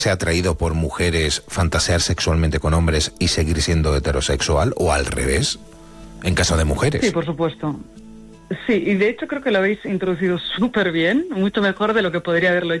atraído por mujeres, fantasear sexualmente con hombres y seguir siendo heterosexual, o al revés, en caso de mujeres? Sí, por supuesto. Sí, y de hecho creo que lo habéis introducido súper bien, mucho mejor de lo que podría haberlo hecho